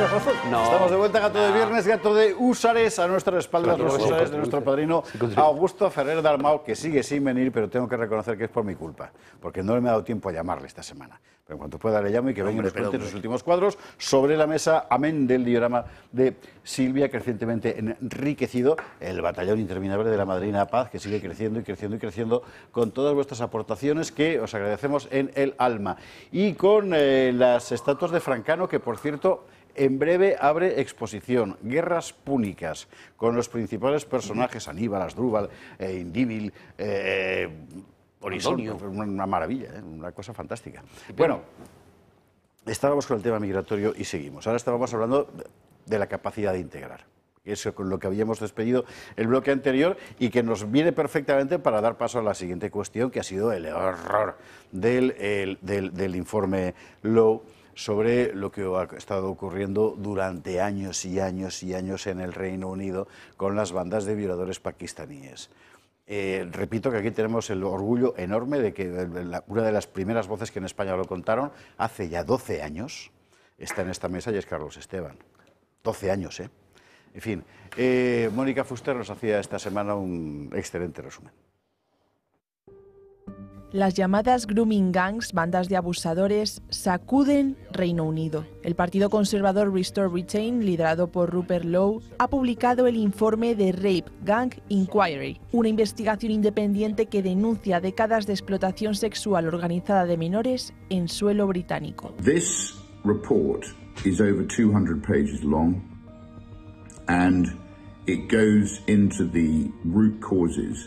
tienes razón. No. Estamos de vuelta, Gato de Viernes, Gato de Húsares, a nuestras espaldas los Húsares de nuestro padrino Augusto Ferrer Dalmau, que sigue sin venir, pero tengo que reconocer que es por mi culpa, porque no me ha dado tiempo a llamarle esta semana. Pero en cuanto pueda le llamo y que venga y nos cuente sus últimos cuadros sobre la mesa, amén del diorama de Silvia, crecientemente enriquecido, el batallón interminable de la Madrina Paz, que sigue creciendo y creciendo y creciendo con todas vuestras aportaciones que os agradecemos en el alma. Y con las estatuas de Francano, que por cierto en breve abre exposición, Guerras Púnicas, con los principales personajes, Aníbal, Asdrúbal, Indíbil, Horizonte, una maravilla, una cosa fantástica. Bueno, estábamos con el tema migratorio y seguimos. Ahora estábamos hablando de la capacidad de integrar. Eso es con lo que habíamos despedido el bloque anterior y que nos viene perfectamente para dar paso a la siguiente cuestión, que ha sido el horror del informe Lowe sobre lo que ha estado ocurriendo durante años y años y años en el Reino Unido con las bandas de violadores pakistaníes. Repito que aquí tenemos el orgullo enorme de que una de las primeras voces que en España lo contaron hace ya 12 años está en esta mesa y es Carlos Esteban. 12 años, ¿eh? En fin, Mónica Fuster nos hacía esta semana un excelente resumen. Las llamadas grooming gangs, bandas de abusadores, sacuden Reino Unido. El partido conservador Restore Britain, liderado por Rupert Lowe, ha publicado el informe de Rape Gang Inquiry, una investigación independiente que denuncia décadas de explotación sexual organizada de menores en suelo británico. This report is over 200 pages long and it goes into the root causes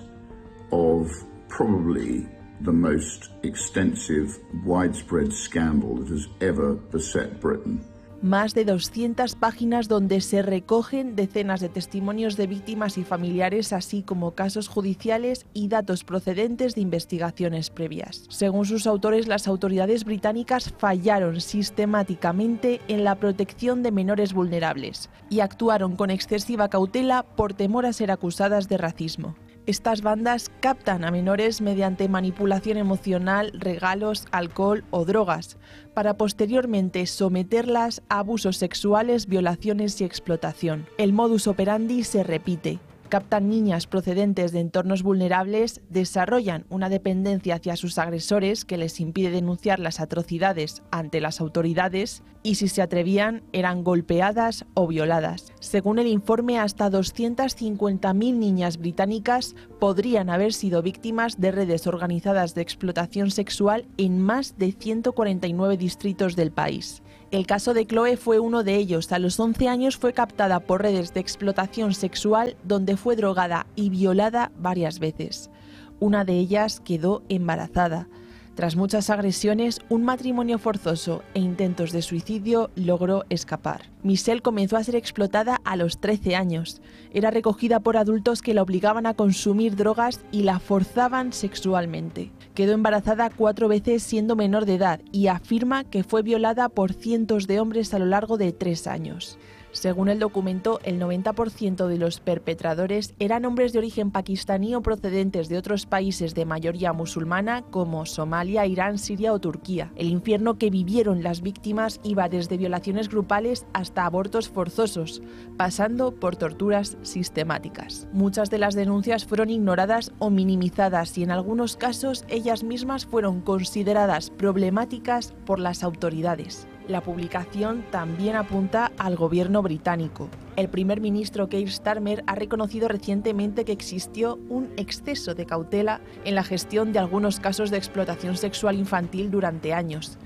of probably the most extensive, widespread scandal that has ever beset Britain. Más de 200 páginas donde se recogen decenas de testimonios de víctimas y familiares, así como casos judiciales y datos procedentes de investigaciones previas. Según sus autores, las autoridades británicas fallaron sistemáticamente en la protección de menores vulnerables y actuaron con excesiva cautela por temor a ser acusadas de racismo. Estas bandas captan a menores mediante manipulación emocional, regalos, alcohol o drogas, para posteriormente someterlas a abusos sexuales, violaciones y explotación. El modus operandi se repite. Captan niñas procedentes de entornos vulnerables, desarrollan una dependencia hacia sus agresores que les impide denunciar las atrocidades ante las autoridades y, si se atrevían, eran golpeadas o violadas. Según el informe, hasta 250.000 niñas británicas podrían haber sido víctimas de redes organizadas de explotación sexual en más de 149 distritos del país. El caso de Chloe fue uno de ellos. A los 11 años fue captada por redes de explotación sexual donde fue drogada y violada varias veces. Una de ellas quedó embarazada. Tras muchas agresiones, un matrimonio forzoso e intentos de suicidio, logró escapar. Michelle comenzó a ser explotada a los 13 años. Era recogida por adultos que la obligaban a consumir drogas y la forzaban sexualmente. Quedó embarazada 4 veces siendo menor de edad y afirma que fue violada por cientos de hombres a lo largo de 3 años. Según el documento, el 90% de los perpetradores eran hombres de origen pakistaní o procedentes de otros países de mayoría musulmana como Somalia, Irán, Siria o Turquía. El infierno que vivieron las víctimas iba desde violaciones grupales hasta abortos forzosos, pasando por torturas sistemáticas. Muchas de las denuncias fueron ignoradas o minimizadas y en algunos casos ellas mismas fueron consideradas problemáticas por las autoridades. La publicación también apunta al gobierno británico. El primer ministro Keir Starmer ha reconocido recientemente que existió un exceso de cautela en la gestión de algunos casos de explotación sexual infantil durante años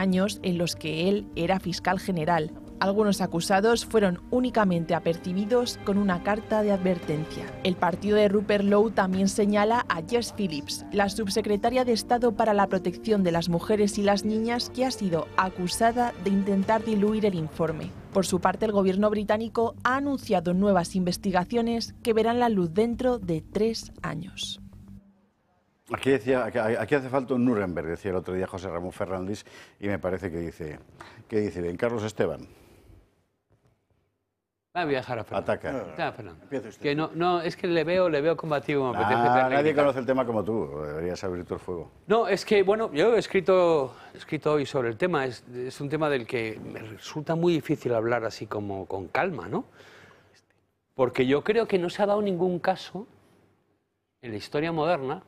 en los que él era fiscal general. Algunos acusados fueron únicamente apercibidos con una carta de advertencia. El partido de Rupert Lowe también señala a Jess Phillips, la subsecretaria de Estado para la Protección de las Mujeres y las Niñas, que ha sido acusada de intentar diluir el informe. Por su parte, el gobierno británico ha anunciado nuevas investigaciones que verán la luz dentro de 3 años. Aquí hace falta un Nuremberg, decía el otro día José Ramón Fernández, y me parece que dice bien. Carlos Esteban. Voy a dejar a Fernando. Ataca. Ya, Fernando. Empiece usted. Que no, es que le veo combativo, me apetece hacer Nadie reivindicar. conoce el tema como tú. Deberías abrir tú el fuego. No, es que, bueno, yo he escrito hoy sobre el tema. Es un tema del que me resulta muy difícil hablar así como con calma, ¿no? Porque yo creo que no se ha dado ningún caso en la historia moderna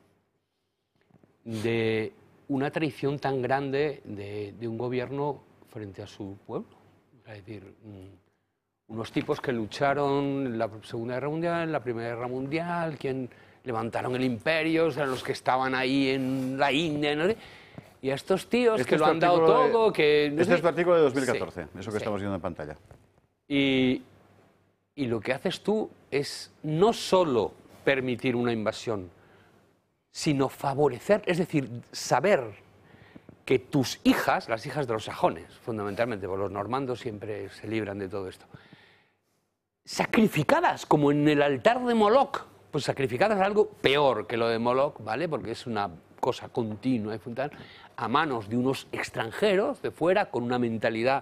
de una traición tan grande de un gobierno frente a su pueblo. Es decir, unos tipos que lucharon en la Segunda Guerra Mundial, en la Primera Guerra Mundial, quien levantaron el imperio, eran los que estaban ahí en la India, ¿no? Y a estos tíos que lo han dado todo, que... no Este sé. es tu artículo de 2014, Sí, eso que sí. estamos viendo en pantalla. Y lo que haces tú es no solo permitir una invasión, sino favorecer, es decir, saber que tus hijas, las hijas de los sajones, fundamentalmente, porque los normandos siempre se libran de todo esto, sacrificadas como en el altar de Moloch, pues sacrificadas a algo peor que lo de Moloch, ¿vale? Porque es una cosa continua y fundamental, a manos de unos extranjeros de fuera con una mentalidad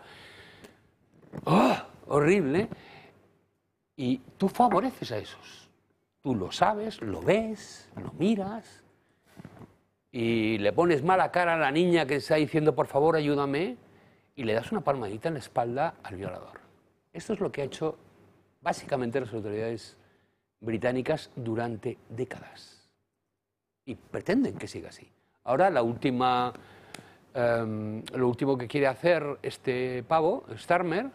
horrible, y tú favoreces a esos. Tú lo sabes, lo ves, lo miras, y le pones mala cara a la niña que está diciendo por favor ayúdame, y le das una palmadita en la espalda al violador. Esto es lo que ha hecho básicamente las autoridades británicas durante décadas. Y pretenden que siga así. Ahora lo último que quiere hacer este pavo, Starmer,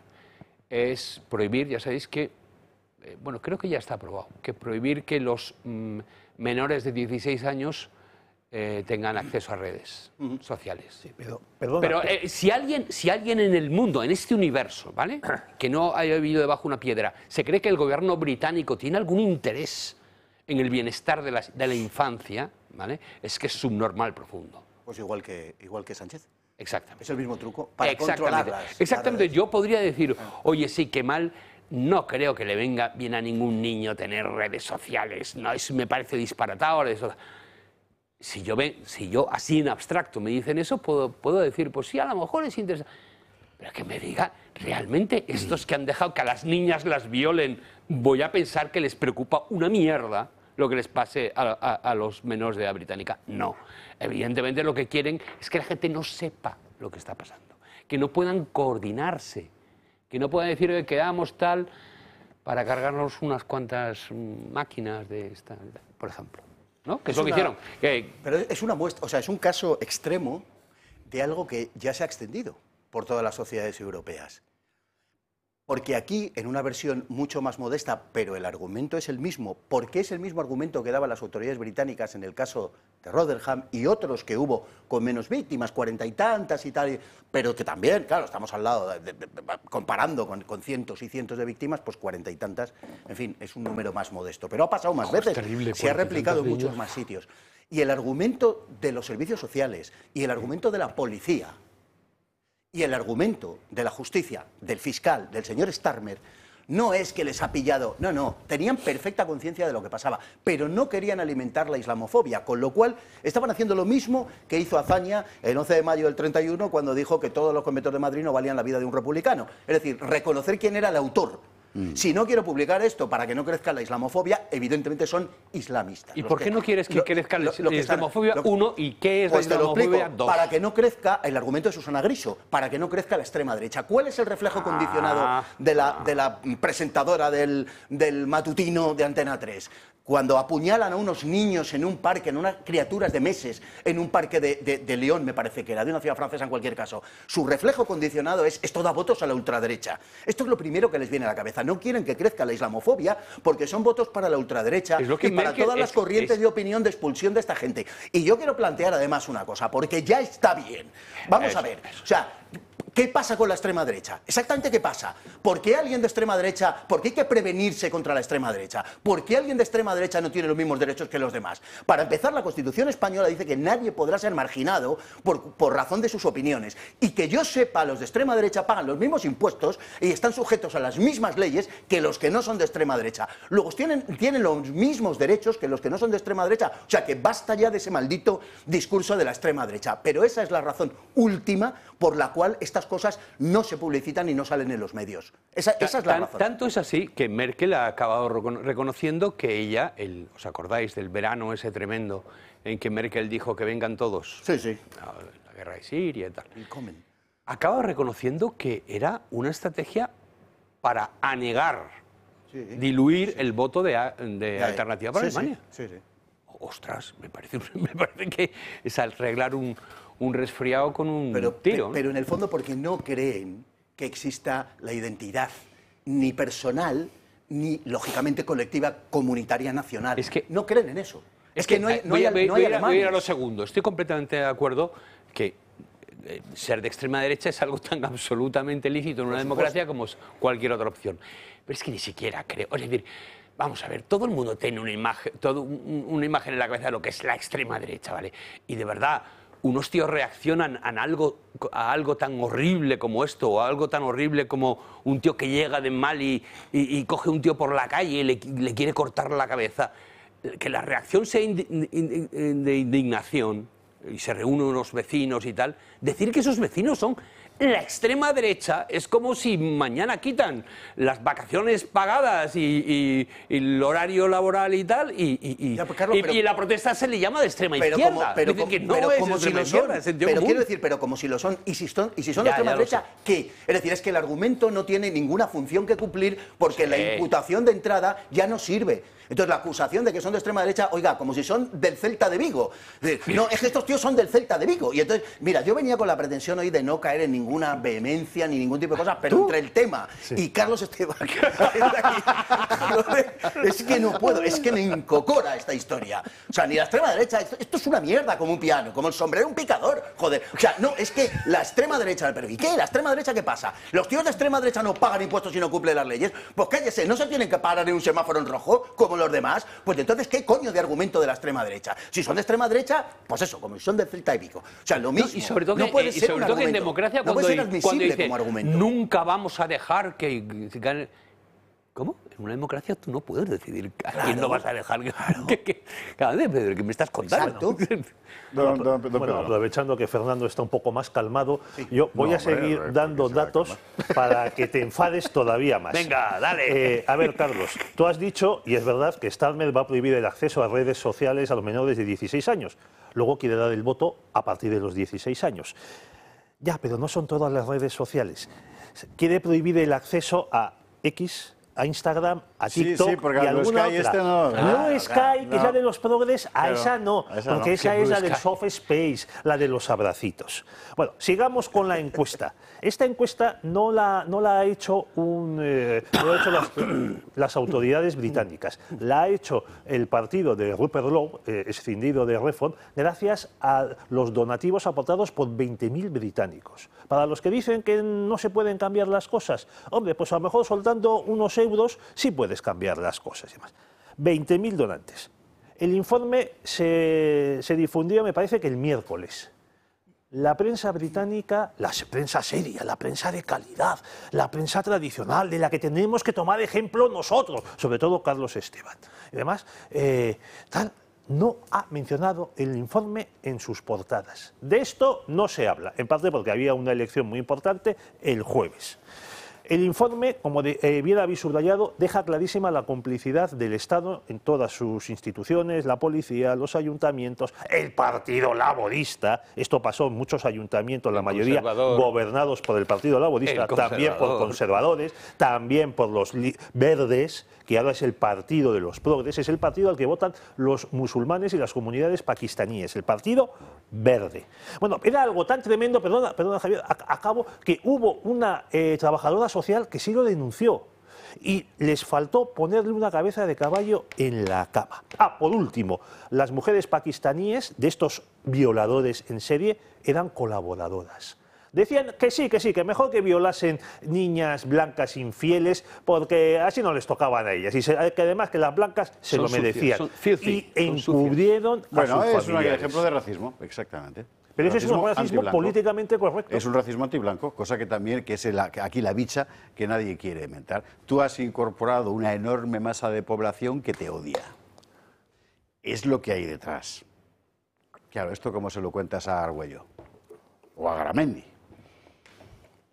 es prohibir, ya sabéis que, bueno, creo que ya está aprobado, que prohibir que los menores de 16 años tengan acceso a redes sociales. Sí, perdona, Pero si alguien en el mundo, en este universo, ¿vale?, que no haya vivido debajo de una piedra, se cree que el gobierno británico tiene algún interés en el bienestar de la infancia, ¿vale?, es que es subnormal profundo. pues igual que Sánchez. Exactamente. Es el mismo truco para controlarlas. Exactamente. Yo podría decir, oye, sí, qué mal, no creo que le venga bien a ningún niño tener redes sociales, no, eso me parece disparatado. Eso. Si yo así en abstracto me dicen eso, puedo decir, pues sí, a lo mejor es interesante. Pero que me diga, realmente estos que han dejado que a las niñas las violen, voy a pensar que les preocupa una mierda lo que les pase a los menores de edad británica. No. Evidentemente lo que quieren es que la gente no sepa lo que está pasando, que no puedan coordinarse, que no puedan decir que quedamos tal para cargarnos unas cuantas máquinas de esta, por ejemplo. ¿No? Que es lo que hicieron. Pero es una muestra, o sea, es un caso extremo de algo que ya se ha extendido por todas las sociedades europeas. Porque aquí, en una versión mucho más modesta, pero el argumento es el mismo, porque es el mismo argumento que daban las autoridades británicas en el caso de Rotherham y otros que hubo con menos víctimas, 40 y tantas y tal, pero que también, claro, estamos al lado, comparando con cientos y cientos de víctimas, pues 40 y tantas, en fin, es un número más modesto. Pero ha pasado más veces, terrible, se ha replicado en 40 y tantos muchos más sitios. Y el argumento de los servicios sociales y el argumento de la policía y el argumento de la justicia, del fiscal, del señor Starmer, no es que les ha pillado, no, tenían perfecta conciencia de lo que pasaba, pero no querían alimentar la islamofobia, con lo cual estaban haciendo lo mismo que hizo Azaña el 11 de mayo del 31 cuando dijo que todos los conventos de Madrid no valían la vida de un republicano. Es decir, reconocer quién era el autor. Si no quiero publicar esto para que no crezca la islamofobia, evidentemente son islamistas. ¿Y por qué no quieres que crezca la islamofobia? Uno, ¿y qué es pues la islamofobia? Dos. Para que no crezca, el argumento de Susana Griso, para que no crezca la extrema derecha. ¿Cuál es el reflejo condicionado de la presentadora del matutino de Antena 3? Cuando apuñalan a unos niños en un parque, en unas criaturas de meses, en un parque de León, me parece que era, de una ciudad francesa en cualquier caso, su reflejo condicionado es esto da votos a la ultraderecha. Esto es lo primero que les viene a la cabeza. No quieren que crezca la islamofobia porque son votos para la ultraderecha y para todas las corrientes de opinión de expulsión de esta gente. Y yo quiero plantear además una cosa, porque ya está bien. Vamos a ver, o sea, ¿qué pasa con la extrema derecha? Exactamente qué pasa. ¿Por qué alguien de extrema derecha, por qué hay que prevenirse contra la extrema derecha? ¿Por qué alguien de extrema derecha no tiene los mismos derechos que los demás? Para empezar, la Constitución española dice que nadie podrá ser marginado por razón de sus opiniones. Y que yo sepa, los de extrema derecha pagan los mismos impuestos y están sujetos a las mismas leyes que los que no son de extrema derecha. Luego tienen los mismos derechos que los que no son de extrema derecha. O sea que basta ya de ese maldito discurso de la extrema derecha. Pero esa es la razón última por la cual estas cosas no se publicitan y no salen en los medios. Esa es la razón. Tanto es así que Merkel ha acabado reconociendo que ella, ¿os acordáis del verano ese tremendo en que Merkel dijo que vengan todos? Sí, sí. La guerra de Siria y tal. Y comen. Acaba reconociendo que era una estrategia para anegar, diluir el voto de Alternativa para Alemania. Sí, sí. Ostras, me parece que es arreglar un resfriado con un tiro. Pero en el fondo porque no creen que exista la identidad ni personal ni, lógicamente, colectiva, comunitaria, nacional. Es que no creen en eso. Es que no hay voy a alemanes. ir a lo segundo. Estoy completamente de acuerdo que ser de extrema derecha es algo tan absolutamente lícito en una democracia como cualquier otra opción. Pero es que ni siquiera creo. Es decir, vamos a ver, todo el mundo tiene una imagen en la cabeza de lo que es la extrema derecha, ¿vale? Y de verdad, unos tíos reaccionan a algo tan horrible como esto, o a algo tan horrible como un tío que llega de Mali y coge a un tío por la calle y le quiere cortar la cabeza. Que la reacción sea de indignación y se reúnen unos vecinos y tal, decir que esos vecinos son la extrema derecha es como si mañana quitan las vacaciones pagadas y el horario laboral y tal, y la protesta se le llama de extrema izquierda. Pero como si lo son, y si son de extrema derecha, ¿qué? Es decir, es que el argumento no tiene ninguna función que cumplir porque la imputación de entrada ya no sirve. Entonces, la acusación de que son de extrema derecha, oiga, como si son del Celta de Vigo. No, es que estos tíos son del Celta de Vigo. Y entonces, mira, yo venía con la pretensión hoy de no caer en ninguna vehemencia ni ningún tipo de cosas, pero entre el tema y Carlos Esteban, es que no puedo, es que me encocora esta historia. O sea, ni la extrema derecha, esto es una mierda como un piano, como el sombrero un picador, joder. O sea, no, es que la extrema derecha, pero ¿y qué? ¿La extrema derecha qué pasa? ¿Los tíos de extrema derecha no pagan impuestos y no cumplen las leyes? Pues cállese, no se tienen que parar en un semáforo en rojo, como los demás, pues entonces, ¿qué coño de argumento de la extrema derecha? Si son de extrema derecha, pues eso, como si son del Celta y Pico. O sea, lo mismo. Y sobre todo, no puede ser un argumento. Que en democracia, no puede ser admisible como argumento. Nunca vamos a dejar que gane. ¿Cómo? En una democracia tú no puedes decidir a quién no vas a dejar que me estás contando. Exacto. Bueno, aprovechando que Fernando está un poco más calmado, yo voy a seguir dando datos para que te enfades todavía más. Venga, dale. A ver, Carlos, tú has dicho, y es verdad, que Starmer va a prohibir el acceso a redes sociales a los menores de 16 años. Luego quiere dar el voto a partir de los 16 años. Ya, pero no son todas las redes sociales. Quiere prohibir el acceso a X, a Instagram, a TikTok y a alguna otra. Sky, que es la de los progres, a esa no, porque esa es la del soft space, la de los abracitos. Bueno, sigamos con la encuesta. Esta encuesta no la ha hecho las autoridades británicas, la ha hecho el partido de Rupert Lowe, escindido de Reform, gracias a los donativos aportados por 20.000 británicos. Para los que dicen que no se pueden cambiar las cosas, hombre, pues a lo mejor soltando unos euros sí puedes cambiar las cosas y demás. 20.000 donantes. El informe se difundió, me parece que el miércoles. La prensa británica, la prensa seria, la prensa de calidad, la prensa tradicional, de la que tenemos que tomar ejemplo nosotros, sobre todo Carlos Esteban. Y además, no ha mencionado el informe en sus portadas. De esto no se habla, en parte porque había una elección muy importante el jueves. El informe, como bien habéis subrayado, deja clarísima la complicidad del Estado en todas sus instituciones, la policía, los ayuntamientos, el Partido Laborista. Esto pasó en muchos ayuntamientos, la mayoría gobernados por el Partido Laborista, también por conservadores, también por los verdes, que ahora es el partido de los progres, es el partido al que votan los musulmanes y las comunidades pakistaníes, el Partido Verde. Bueno, era algo tan tremendo, perdona Javier, acabo, que hubo una trabajadora social que sí lo denunció y les faltó ponerle una cabeza de caballo en la cama. Por último, las mujeres pakistaníes de estos violadores en serie eran colaboradoras. Decían que sí, que mejor que violasen niñas blancas infieles porque así no les tocaban a ellas y que además que las blancas se lo merecían. Y encubrieron a sus familiares. Bueno, es un ejemplo de racismo, exactamente. Pero eso es un racismo políticamente correcto. Es un racismo antiblanco, cosa que también que es aquí la bicha que nadie quiere inventar. Tú has incorporado una enorme masa de población que te odia. Es lo que hay detrás. Claro, esto cómo se lo cuentas a Argüello o a Garamendi.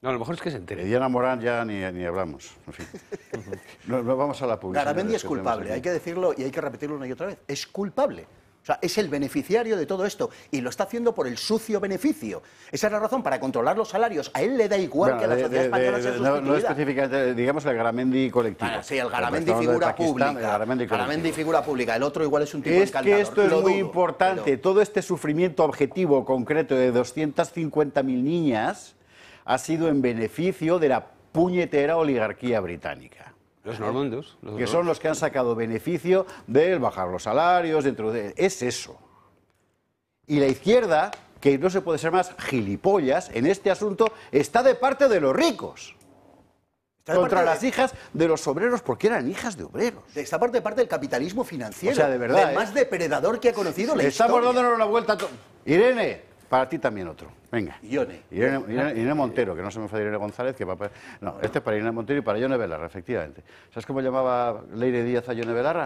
No, a lo mejor es que se De entere. Diana Morán ya ni hablamos. En fin. No vamos a la publicidad. Garamendi es culpable, hay que decirlo y hay que repetirlo una y otra vez. Es culpable. O sea, es el beneficiario de todo esto y lo está haciendo por el sucio beneficio. Esa es la razón, para controlar los salarios. A él le da igual que a la sociedad española sea sustituida. No específicamente, digamos el Garamendi colectivo. Sí, el Garamendi Estamos hablando de figura Pakistán, pública. el Garamendi colectivo. Garamendi figura pública. El otro igual es un tipo Es encantador. que esto es Lo muy dudo, importante. pero- Todo este sufrimiento objetivo concreto de 250.000 niñas ha sido en beneficio de la puñetera oligarquía británica. Los normandos. Que son los que han sacado beneficio del bajar los salarios, es eso. Y la izquierda, que no se puede ser más gilipollas en este asunto, está de parte de los ricos. Está de Contra parte las hijas de los obreros, porque eran hijas de obreros. Esta parte del capitalismo financiero. O sea, de verdad, del más depredador que ha conocido la Estamos historia. dándonos una vuelta. Irene, para ti también otro. Venga. Ione. Irene Montero, que no se me fue Irene González, que va para... No, este es para Irene Montero y para Ione Belarra, efectivamente. ¿Sabes cómo llamaba Leire Díaz a Ione Belarra?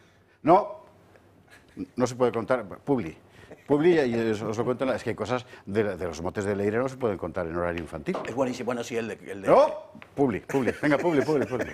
No se puede contar. Publi, y os lo cuento, es que hay cosas de los motes de Leire no se pueden contar en horario infantil. Es buenísimo. Bueno, sí, el de... ¿No? Publi. Venga, Publi.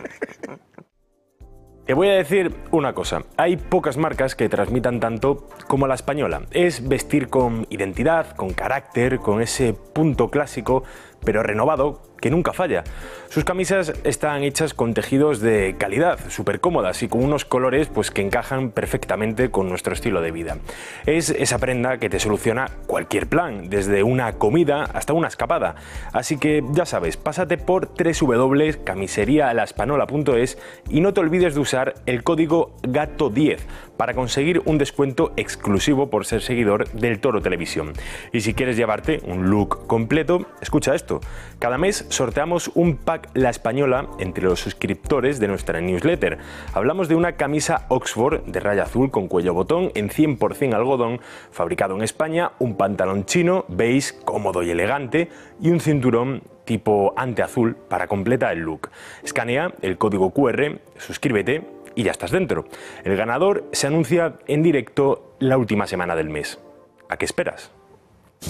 Te voy a decir una cosa, hay pocas marcas que transmitan tanto como la española. Es vestir con identidad, con carácter, con ese punto clásico, pero renovado, que nunca falla. Sus camisas están hechas con tejidos de calidad, súper cómodas y con unos colores pues, que encajan perfectamente con nuestro estilo de vida. Es esa prenda que te soluciona cualquier plan, desde una comida hasta una escapada. Así que ya sabes, pásate por www.camiserialaspanola.es y no te olvides de usar el código GATO10 para conseguir un descuento exclusivo por ser seguidor del Toro Televisión. Y si quieres llevarte un look completo, escucha esto. Cada mes sorteamos un pack La Española entre los suscriptores de nuestra newsletter. Hablamos de una camisa Oxford de raya azul con cuello botón en 100% algodón, fabricado en España, un pantalón chino, beige, cómodo y elegante y un cinturón tipo ante azul para completar el look. Escanea el código QR, suscríbete y ya estás dentro. El ganador se anuncia en directo la última semana del mes. ¿A qué esperas?